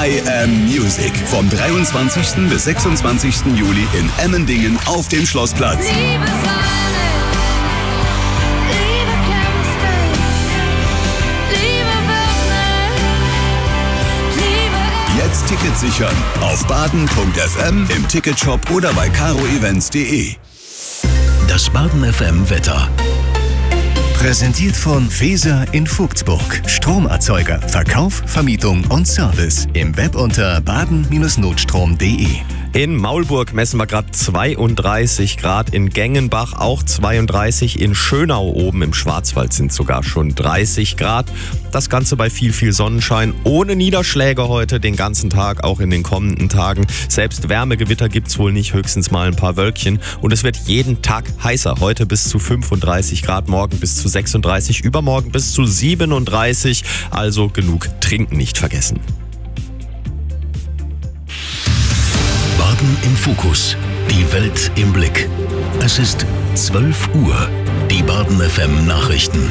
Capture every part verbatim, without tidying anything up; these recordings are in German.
I Am Music. Vom dreiundzwanzigsten bis sechsundzwanzigsten Juli in Emmendingen auf dem Schlossplatz. Liebe Fahne, Liebe Kämpfe, Liebe Wärme, Liebe... Jetzt Tickets sichern auf baden punkt f m, im Ticketshop oder bei caro events punkt de. Das Baden F M Wetter. Präsentiert von Weser in Vogtsburg. Stromerzeuger, Verkauf, Vermietung und Service. Im Web unter baden Bindestrich notstrom punkt de. In Maulburg messen wir gerade zweiunddreißig Grad, in Gengenbach auch zweiunddreißig, in Schönau oben im Schwarzwald sind sogar schon dreißig Grad. Das Ganze bei viel, viel Sonnenschein, ohne Niederschläge heute den ganzen Tag, auch in den kommenden Tagen. Selbst Wärmegewitter gibt's wohl nicht, höchstens mal ein paar Wölkchen. Und es wird jeden Tag heißer. Heute bis zu fünfunddreißig Grad, morgen bis zu sechsunddreißig, übermorgen bis zu siebenunddreißig. Also genug trinken nicht vergessen. Baden im Fokus. Die Welt im Blick. Es ist zwölf Uhr. Die Baden F M Nachrichten.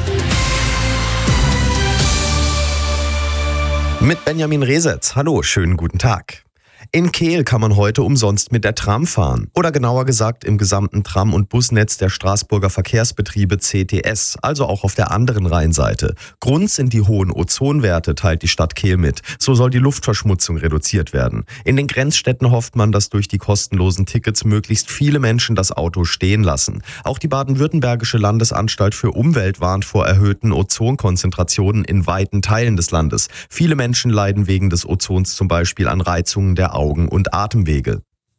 Mit Benjamin Resetz. Hallo, schönen guten Tag. In Kehl kann man heute umsonst mit der Tram fahren. Oder genauer gesagt im gesamten Tram- und Busnetz der Straßburger Verkehrsbetriebe C T S, also auch auf der anderen Rheinseite. Grund sind die hohen Ozonwerte, teilt die Stadt Kehl mit. So soll die Luftverschmutzung reduziert werden. In den Grenzstädten hofft man, dass durch die kostenlosen Tickets möglichst viele Menschen das Auto stehen lassen. Auch die baden-württembergische Landesanstalt für Umwelt warnt vor erhöhten Ozonkonzentrationen in weiten Teilen des Landes. Viele Menschen leiden wegen des Ozons zum Beispiel an Reizungen der Augen- und Atemwege.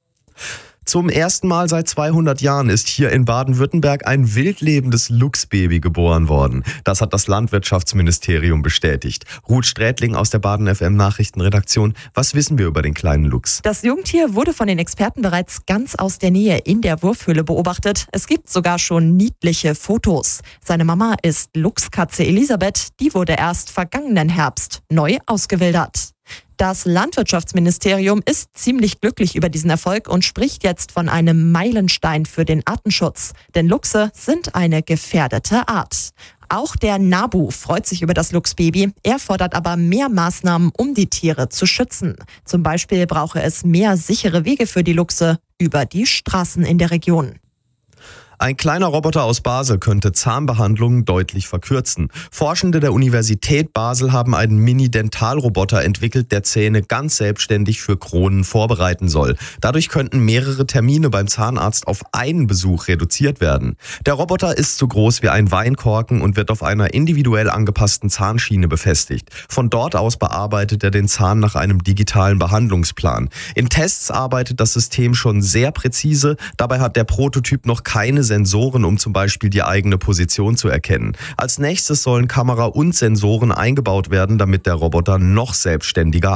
Zum ersten Mal seit zweihundert Jahren ist hier in Baden-Württemberg ein wildlebendes Luchsbaby geboren worden. Das hat das Landwirtschaftsministerium bestätigt. Ruth Strätling aus der Baden F M Nachrichtenredaktion. Was wissen wir über den kleinen Luchs? Das Jungtier wurde von den Experten bereits ganz aus der Nähe in der Wurfhöhle beobachtet. Es gibt sogar schon niedliche Fotos. Seine Mama ist Luchskatze Elisabeth. Die wurde erst vergangenen Herbst neu ausgewildert. Das Landwirtschaftsministerium ist ziemlich glücklich über diesen Erfolg und spricht jetzt von einem Meilenstein für den Artenschutz. Denn Luchse sind eine gefährdete Art. Auch der NABU freut sich über das Luchsbaby. Er fordert aber mehr Maßnahmen, um die Tiere zu schützen. Zum Beispiel brauche es mehr sichere Wege für die Luchse über die Straßen in der Region. Ein kleiner Roboter aus Basel könnte Zahnbehandlungen deutlich verkürzen. Forschende der Universität Basel haben einen Mini-Dentalroboter entwickelt, der Zähne ganz selbstständig für Kronen vorbereiten soll. Dadurch könnten mehrere Termine beim Zahnarzt auf einen Besuch reduziert werden. Der Roboter ist so groß wie ein Weinkorken und wird auf einer individuell angepassten Zahnschiene befestigt. Von dort aus bearbeitet er den Zahn nach einem digitalen Behandlungsplan. In Tests arbeitet das System schon sehr präzise. Dabei hat der Prototyp noch keine Sensoren, um zum Beispiel die eigene Position zu erkennen. Als nächstes sollen Kamera und Sensoren eingebaut werden, damit der Roboter noch selbstständiger